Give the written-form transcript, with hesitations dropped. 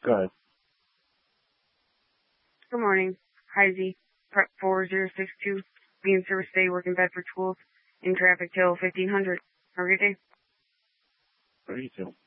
Go ahead. Good morning. Hi, Z. Prep 4062. Being service today, working Bedford Schools. In traffic till 1500. Have a good day. What do you do?